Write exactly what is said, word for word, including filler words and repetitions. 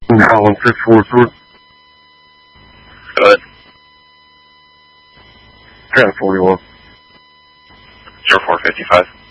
nine one six four three. Go ahead. ten forty-one. zero four fifty-five.